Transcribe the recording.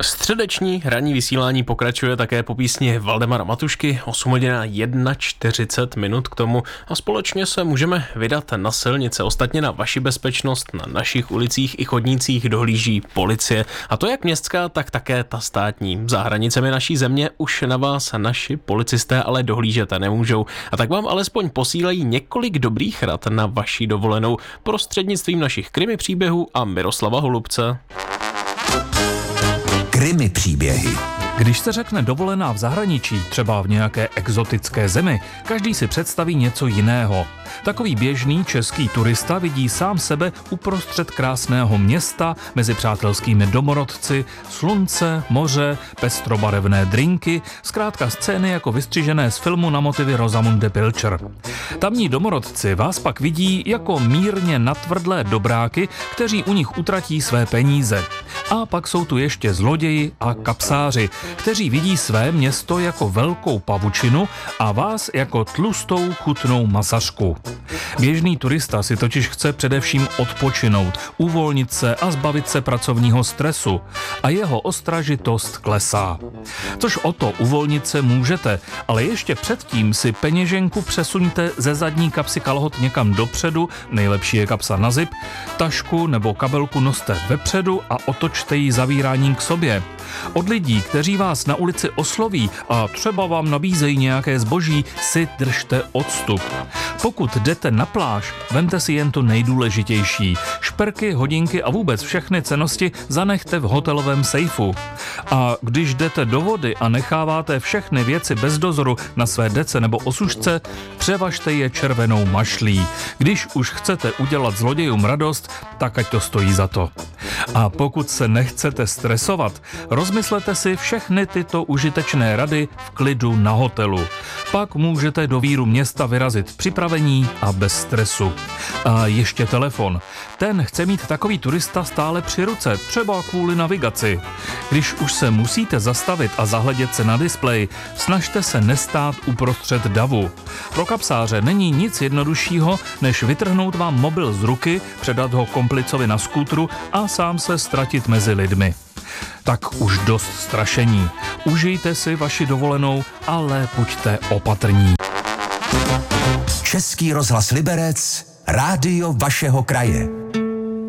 Středeční ranní vysílání pokračuje také po písni Valdemara Matušky, 8:41 k tomu a společně se můžeme vydat na silnice. Ostatně na vaši bezpečnost na našich ulicích i chodnících dohlíží policie. A to jak městská, tak také ta státní. Za hranicemi naší země už na vás naši policisté ale dohlížet nemůžou. A tak vám alespoň posílají několik dobrých rad na vaši dovolenou prostřednictvím našich krimi příběhů a Miroslava Holubce. Krimi příběhy. Když se řekne dovolená v zahraničí, třeba v nějaké exotické zemi, každý si představí něco jiného. Takový běžný český turista vidí sám sebe uprostřed krásného města, mezi přátelskými domorodci, slunce, moře, pestrobarevné drinky, zkrátka scény jako vystřižené z filmu na motivy Rosamunde Pilcher. Tamní domorodci vás pak vidí jako mírně natvrdlé dobráky, kteří u nich utratí své peníze. A pak jsou tu ještě zloději a kapsáři, kteří vidí své město jako velkou pavučinu a vás jako tlustou chutnou masařku. Běžný turista si totiž chce především odpočinout, uvolnit se a zbavit se pracovního stresu a jeho ostražitost klesá. Což o to uvolnit se můžete, ale ještě předtím si peněženku přesuňte ze zadní kapsy kalhot někam dopředu, nejlepší je kapsa na zip, tašku nebo kabelku noste vepředu a otočte ji zavíráním k sobě. Od lidí, kteří vás na ulici osloví a třeba vám nabízejí nějaké zboží, si držte odstup. Pokud jdete na pláž, vemte si jen to nejdůležitější. Šperky, hodinky a vůbec všechny cennosti zanechte v hotelovém sejfu. A když jdete do vody a necháváte všechny věci bez dozoru na své dece nebo osušce, převažte je červenou mašlí. Když už chcete udělat zlodějům radost, tak ať to stojí za to. A pokud se nechcete stresovat, rozmyslete si všechny tyto užitečné rady v klidu na hotelu. Pak můžete do víru města vyrazit připravení a bez stresu. A ještě telefon. Ten chce mít takový turista stále při ruce, třeba kvůli navigaci. Když už se musíte zastavit a zahledět se na displej, snažte se nestát uprostřed davu. Pro kapsáře není nic jednoduššího, než vytrhnout vám mobil z ruky, předat ho komplicovi na skútru a sám se ztratit mezi lidmi. Tak už dost strašení. Užijte si vaši dovolenou, ale buďte opatrní. Český rozhlas Liberec, rádio vašeho kraje.